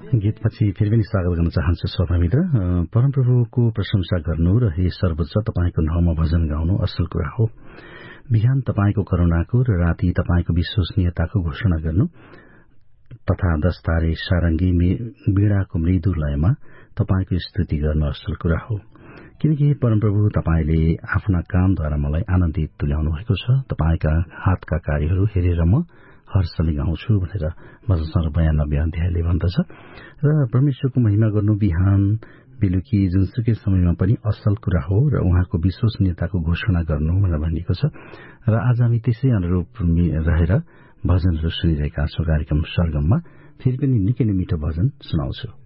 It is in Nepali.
गीतपछि फेरि पनि स्वागत गर्न चाहन्छु श्रोता मित्र। परमप्रभुको प्रशंसा गर्नु र हे सर्वोच्च तपाईँको नाममा भजन गाउनु असल कुरा हो। बिहान तपाईँको करुणाको र राति तपाईँको विश्वसनीयताको घोषणा गर्नु तथा दस्तारे सारंगी वीणाको मृदु लयमा तपाईँको स्तुति गर्नु असल कुरा हो। किनकि परमप्रभु तपाईँले आफ्ना कामद्वारा मलाई आनन्दित तुल्याउनु भएको छ। तपाईँका हातका कार्यहरू हेरेर म हर्षले गाउँछु भनेर भजन 92 अध्यायले भन्दछ। र परमेश्वरको महिमा गर्नु बिहान बेलुकी जुनसुकै समयमा पनि असल कुरा हो र उहाँको विश्वसनीयताको घोषणा गर्नु भनेर भनिएको छ। र आज हामी त्यसै अनुरूप रहेर भजनहरू सुनिरहेका छौं। कार्यक्रम सरगममा फेरि पनि निकै नै मिठो भजन सुनाउँछु।